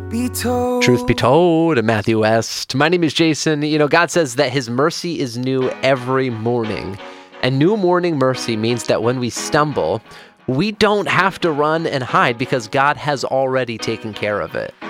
be told. Truth be told, Matthew West. My name is Jason. God says that his mercy is new every morning. And new morning mercy means that when we stumble, we don't have to run and hide because God has already taken care of it.